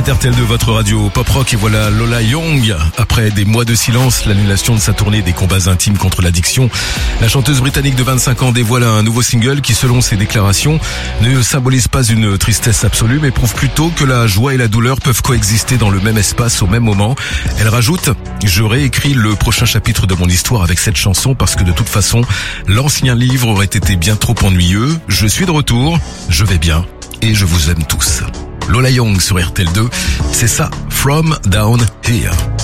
C'est RTL de votre radio pop rock et voilà Lola Young. Après des mois de silence, l'annulation de sa tournée des combats intimes contre l'addiction, la chanteuse britannique de 25 ans dévoile un nouveau single qui, selon ses déclarations, ne symbolise pas une tristesse absolue mais prouve plutôt que la joie et la douleur peuvent coexister dans le même espace au même moment. Elle rajoute: je réécris le prochain chapitre de mon histoire avec cette chanson parce que de toute façon, l'ancien livre aurait été bien trop ennuyeux. Je suis de retour, je vais bien et je vous aime tous. Lola Young sur RTL2, c'est ça, From Down Here.